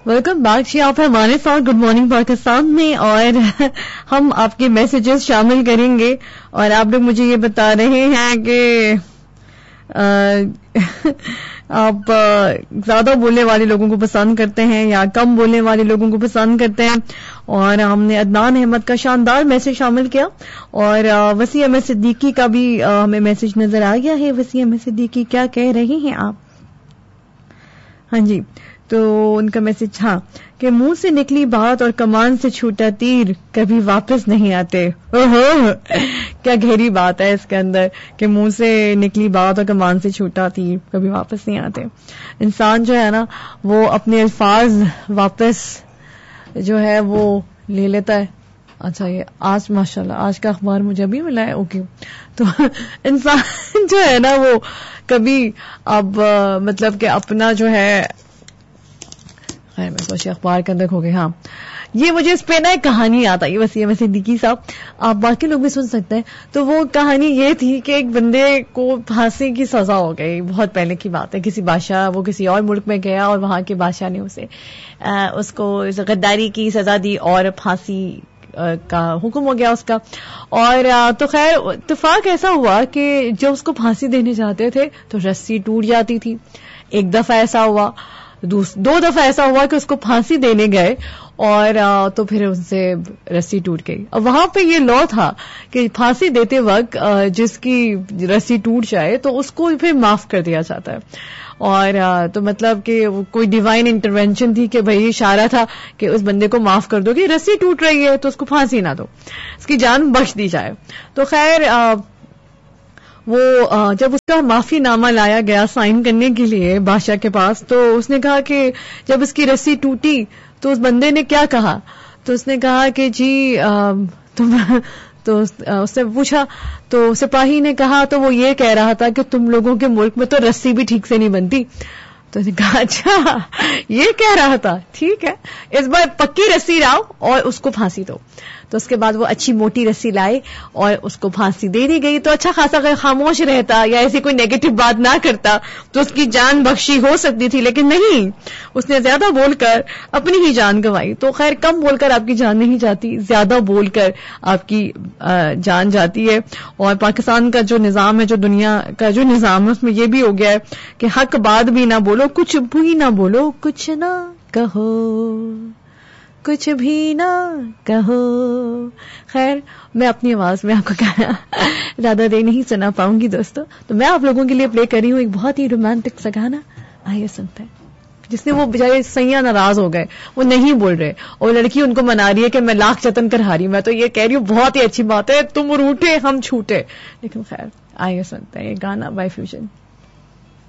Welcome back جی. آپ ہیں ہمارے ساتھ گڈ مارننگ پاکستان میں اور ہم آپ کے میسیجز شامل کریں گے. اور آپ لوگ مجھے یہ بتا رہے ہیں کہ آپ زیادہ بولنے والے لوگوں کو پسند کرتے ہیں یا کم بولنے والے لوگوں کو پسند کرتے ہیں. اور ہم نے عدنان احمد کا شاندار میسج شامل کیا اور وسیع احمد صدیقی کا بھی ہمیں میسج نظر آ گیا ہے. وسیع احمد صدیقی کیا کہہ رہے ہیں آپ؟ ہاں جی, تو ان کا میسج ہاں کہ منہ سے نکلی بات اور کمان سے چھوٹا تیر کبھی واپس نہیں آتے. کیا گہری بات ہے اس کے اندر کہ منہ سے نکلی بات اور کمان سے چھوٹا تیر کبھی واپس نہیں آتے. انسان جو ہے نا وہ اپنے الفاظ واپس جو ہے وہ لے لیتا ہے. اچھا یہ آج ماشاءاللہ آج کا اخبار مجھے ابھی ملا ہے. اوکے, تو انسان جو ہے نا وہ کبھی اب مطلب کہ اپنا جو ہے خیر میں سوچی اخبار کے اندر ہو گئے. ہاں یہ مجھے اس پہ نا ایک کہانی یاد آئی. وسیع احمد صدیقی صاحب, آپ باقی لوگ بھی سن سکتے ہیں. تو وہ کہانی یہ تھی کہ ایک بندے کو پھانسی کی سزا ہو گئی. بہت پہلے کی بات ہے. کسی بادشاہ, وہ کسی اور ملک میں گیا اور وہاں کے بادشاہ نے اس کو غداری کی سزا دی اور پھانسی کا حکم ہو گیا اس کا. اور تو خیر اتفاق ایسا ہوا کہ جب اس کو پھانسی دینے جاتے تھے تو رسی ٹوٹ جاتی تھی. ایک دفعہ ایسا ہوا, دو دفعہ ایسا ہوا کہ اس کو پھانسی دینے گئے اور تو پھر ان سے رسی ٹوٹ گئی. اور وہاں پہ یہ لا تھا کہ پھانسی دیتے وقت جس کی رسی ٹوٹ جائے تو اس کو پھر معاف کر دیا جاتا ہے. اور تو مطلب کہ کوئی ڈیوائن انٹرونشن تھی کہ بھئی اشارہ تھا کہ اس بندے کو معاف کر دو کہ رسی ٹوٹ رہی ہے تو اس کو پھانسی نہ دو, اس کی جان بخش دی جائے. تو خیر وہ جب اس کا معافی نامہ لایا گیا سائن کرنے کے لیے بادشاہ کے پاس, تو اس نے کہا کہ جب اس کی رسی ٹوٹی تو اس بندے نے کیا کہا. تو اس نے کہا کہ جی تم, تو اس سے پوچھا تو سپاہی نے کہا تو وہ یہ کہہ رہا تھا کہ تم لوگوں کے ملک میں تو رسی بھی ٹھیک سے نہیں بنتی. تو اس نے کہا اچھا یہ کہہ رہا تھا, ٹھیک ہے اس بار پکی رسی لاؤ اور اس کو پھانسی دو. تو اس کے بعد وہ اچھی موٹی رسی لائے اور اس کو پھانسی دے دی گئی. تو اچھا خاصا اگر خاموش رہتا یا ایسی کوئی نیگیٹو بات نہ کرتا تو اس کی جان بخشی ہو سکتی تھی, لیکن نہیں, اس نے زیادہ بول کر اپنی ہی جان گنوائی. تو خیر کم بول کر آپ کی جان نہیں جاتی, زیادہ بول کر آپ کی جان جاتی ہے. اور پاکستان کا جو نظام ہے, جو دنیا کا جو نظام ہے, اس میں یہ بھی ہو گیا ہے کہ حق بات بھی نہ بولو, کچھ بھی نہ بولو, کچھ نہ کہو, کچھ بھی نہ کہو. خیر میں اپنی آواز میں آپ کو کہنا زیادہ دیر نہیں سنا پاؤں گی دوستو, تو میں آپ لوگوں کے لیے پلے کر رہی ہوں ایک بہت ہی رومانٹک سا گانا. آئیے سنتے ہیں. جس نے وہ بےچارے سیاں ناراض ہو گئے, وہ نہیں بول رہے اور لڑکی ان کو منا رہی ہے کہ میں لاکھ جتن کر ہاری. میں تو یہ کہہ رہی ہوں بہت ہی اچھی بات ہے, تم روٹے ہم چھوٹے. لیکن خیر آئیے سنتے ہیں یہ گانا بائی فیوژن.